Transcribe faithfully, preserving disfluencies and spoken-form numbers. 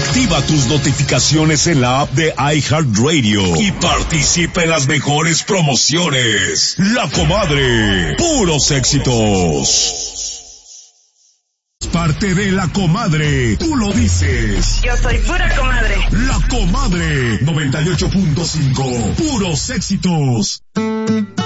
Activa tus notificaciones en la app de iHeartRadio y participa en las mejores promociones. La Comadre, puros éxitos. Parte de La Comadre, tú lo dices. Yo soy pura comadre. La Comadre, noventa y ocho punto cinco, puros éxitos.